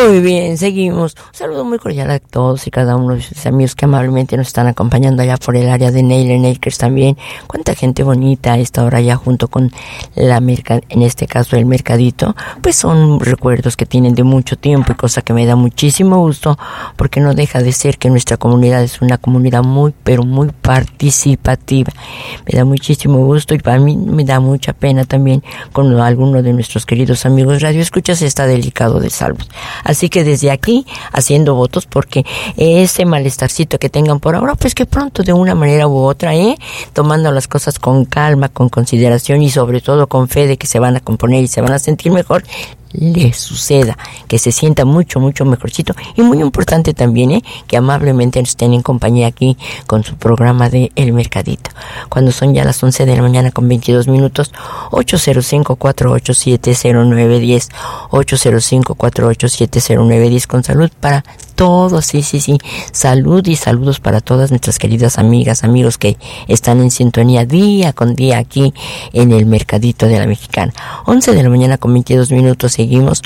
Muy bien, seguimos. Un saludo muy cordial a todos y cada uno de sus amigos que amablemente nos están acompañando allá por el área de Nail Acres también. Cuánta gente bonita a esta hora ya junto con en este caso el mercadito. Pues son recuerdos que tienen de mucho tiempo y cosa que me da muchísimo gusto porque no deja de ser que nuestra comunidad es una comunidad muy, pero muy participativa. Me da muchísimo gusto y para mí me da mucha pena también cuando alguno de nuestros queridos amigos radioescuchas está delicado de salud. Así que desde aquí, haciendo votos porque ese malestarcito que tengan por ahora, pues que pronto de una manera u otra, tomando las cosas con calma, con consideración y sobre todo con fe de que se van a componer y se van a sentir mejor, les suceda, que se sienta mucho, mucho mejorcito. Y muy importante también, que amablemente estén en compañía aquí con su programa de El Mercadito. Cuando son ya las 11 de la mañana con 22 minutos, 805-487-0910, 805-487-0910 con salud para todos, sí, salud y saludos para todas nuestras queridas amigas, amigos que están en sintonía día con día aquí en El Mercadito de la Mexicana. 11 de la mañana con 22 minutos, seguimos,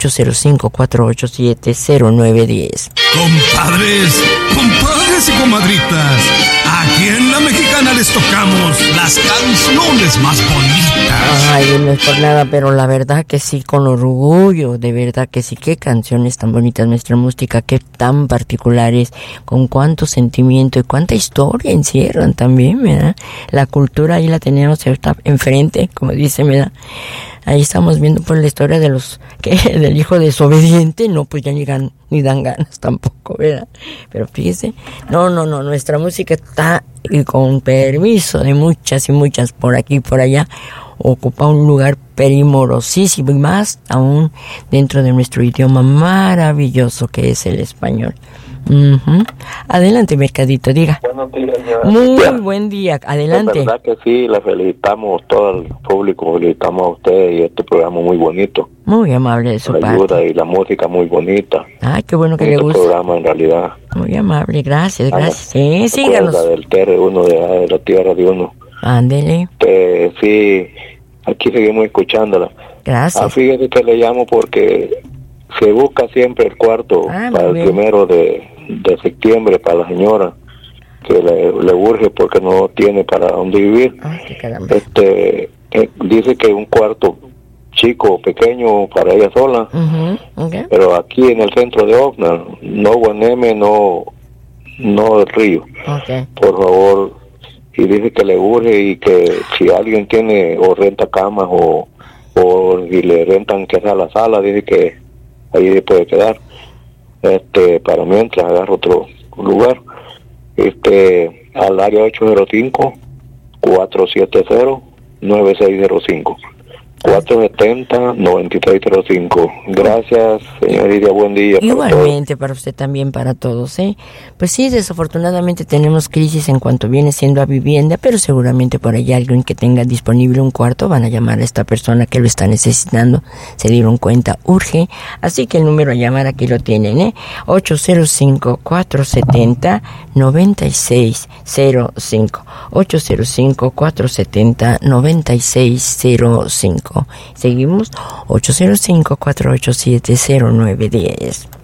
805-487-0910. Compadres y comadritas, aquí en La Mexicana les tocamos las canciones más bonitas. Ay, no es por nada, pero la verdad que sí, con orgullo, de verdad que sí, qué canciones tan bonitas, nuestra música, qué tan particulares, con cuánto sentimiento y cuánta historia encierran también, ¿verdad? La cultura ahí la tenemos enfrente, como dice, ¿verdad? Ahí estamos viendo pues la historia de del hijo desobediente, no, pues ya ni dan ganas tampoco, ¿verdad? Pero fíjese, no, nuestra música está, y con permiso de muchas y muchas por aquí y por allá, ocupa un lugar primorosísimo y más aún dentro de nuestro idioma maravilloso que es el español. Adelante, Mercadito, diga. Buenos días, muy buen día, adelante. La verdad que sí, la felicitamos, todo el público, felicitamos a usted y este programa muy bonito. Muy amable de su parte. La ayuda y la música muy bonita. Ay, qué bueno que le gusta. Este programa en realidad. Muy amable, gracias. Sí, síganos. La del TR1 de la tierra de uno. Ándele. Sí, aquí seguimos escuchándola. Gracias. Fíjese que le llamo porque se busca siempre el cuarto para el 1 de septiembre para la señora que le urge porque no tiene para dónde vivir. Ay, qué caramba. Dice que un cuarto chico, pequeño para ella sola, Okay. Pero aquí en el centro de Oxnard, no Guaneme, no el río. Okay. Por favor, y dice que le urge y que si alguien tiene o renta camas o si le rentan que sea la sala, dice que ahí puede quedar. Para mientras agarro otro lugar, al área 805-470-9605. 470-9605. Gracias, señorita, buen día. Igualmente para usted también, para todos, Pues sí, desafortunadamente tenemos crisis en cuanto viene siendo a vivienda, pero seguramente por ahí alguien que tenga disponible un cuarto van a llamar a esta persona que lo está necesitando, se dieron cuenta, urge, así que el número a llamar aquí lo tienen, 805-470-9605, 805-470-9605. Seguimos, 805-487-0910.